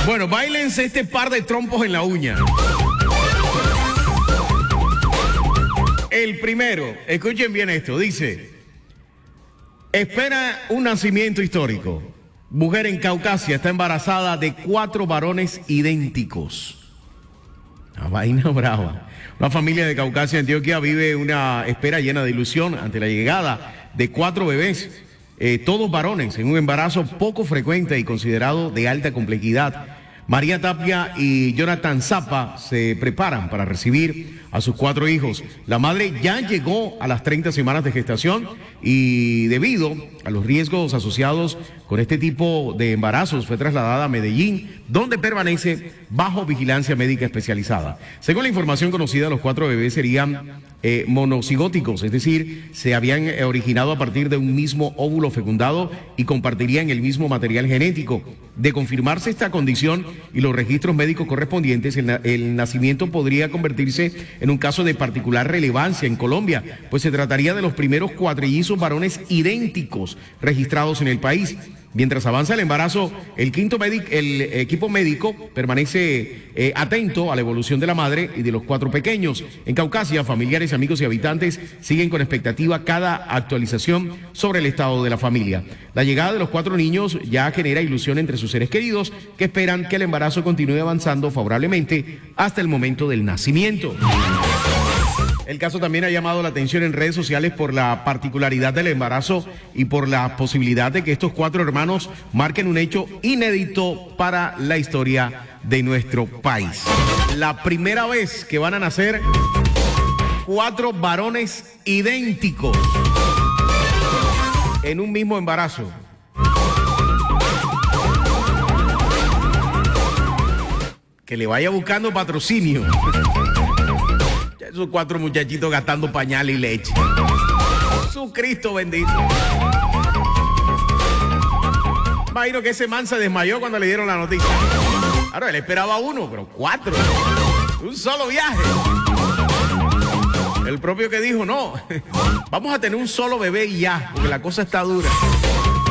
Bueno, báilense este par de trompos en la uña. El primero, escuchen bien esto, dice, espera un nacimiento histórico. Mujer en Caucasia está embarazada de 4 varones idénticos. Una vaina brava. Una familia de Caucasia, Antioquia, vive una espera llena de ilusión ante la llegada de 4 bebés, todos varones, en un embarazo poco frecuente y considerado de alta complejidad. María Tapia y Jonathan Zapa se preparan para recibir a sus 4 hijos. La madre ya llegó a las 30 semanas de gestación y debido a los riesgos asociados con este tipo de embarazos fue trasladada a Medellín, donde permanece bajo vigilancia médica especializada. Según la información conocida, los 4 bebés serían monocigóticos, es decir, se habían originado a partir de un mismo óvulo fecundado y compartirían el mismo material genético. De confirmarse esta condición y los registros médicos correspondientes, el nacimiento podría convertirse en un caso de particular relevancia en Colombia, pues se trataría de los primeros cuatrillizos varones idénticos registrados en el país. Mientras avanza el embarazo, el equipo médico permanece atento a la evolución de la madre y de los 4 pequeños. En Caucasia, familiares, amigos y habitantes siguen con expectativa cada actualización sobre el estado de la familia. La llegada de los 4 niños ya genera ilusión entre sus seres queridos, que esperan que el embarazo continúe avanzando favorablemente hasta el momento del nacimiento. El caso también ha llamado la atención en redes sociales por la particularidad del embarazo y por la posibilidad de que estos 4 hermanos marquen un hecho inédito para la historia de nuestro país. La primera vez que van a nacer 4 varones idénticos en un mismo embarazo. Que le vaya buscando patrocinio. Esos 4 muchachitos gastando pañal y leche. Su Cristo bendito. Imagino que ese man se desmayó cuando le dieron la noticia. Claro, él esperaba 1, pero 4. Un solo viaje. El propio que dijo, no, vamos a tener un solo bebé y ya, porque la cosa está dura.